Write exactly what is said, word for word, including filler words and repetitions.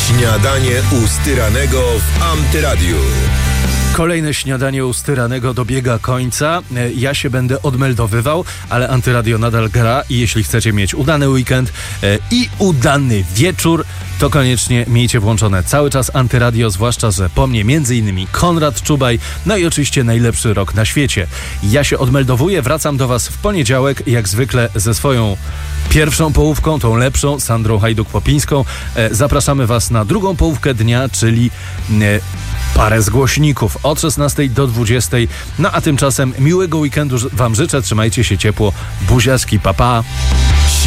Śniadanie u Styranego w Antyradiu. Kolejne śniadanie u Styranego dobiega końca. Ja się będę odmeldowywał, ale Antyradio nadal gra i jeśli chcecie mieć udany weekend i udany wieczór, to koniecznie miejcie włączone cały czas Antyradio, zwłaszcza, że po mnie między innymi Konrad Czubaj, no i oczywiście najlepszy rok na świecie. Ja się odmeldowuję, wracam do Was w poniedziałek, jak zwykle ze swoją pierwszą połówką, tą lepszą, Sandrą Hajduk-Popińską. Zapraszamy Was na drugą połówkę dnia, czyli parę z głośników od szesnastej do dwudziestej. No a tymczasem miłego weekendu Wam życzę, trzymajcie się ciepło, buziaczki, pa pa.